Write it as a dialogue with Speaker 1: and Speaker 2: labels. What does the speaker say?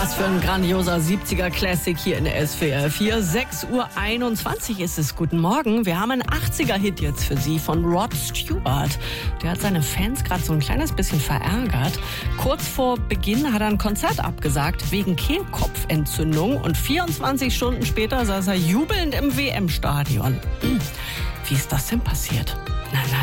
Speaker 1: Was für ein grandioser 70er-Classic hier in der SWR 4. 6:21 Uhr ist es. Guten Morgen. Wir haben einen 80er-Hit jetzt für Sie von Rod Stewart. Der hat seine Fans gerade so ein kleines bisschen verärgert. Kurz vor Beginn hat er ein Konzert abgesagt wegen Kehlkopfentzündung. Und 24 Stunden später saß er jubelnd im WM-Stadion. Wie ist das denn passiert? Na,